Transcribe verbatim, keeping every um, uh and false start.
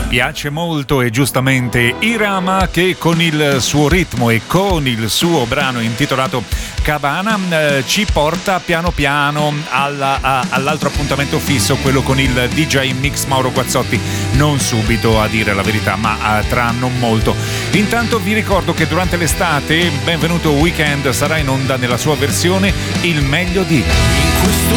Piace molto e giustamente Irama, che con il suo ritmo e con il suo brano intitolato Cabana eh, ci porta piano piano alla, a, all'altro appuntamento fisso, quello con il D J Mix Mauro Guazzotti, non subito a dire la verità, ma eh, tra non molto. Intanto vi ricordo che durante l'estate Benvenuto Weekend sarà in onda nella sua versione Il meglio di. In questo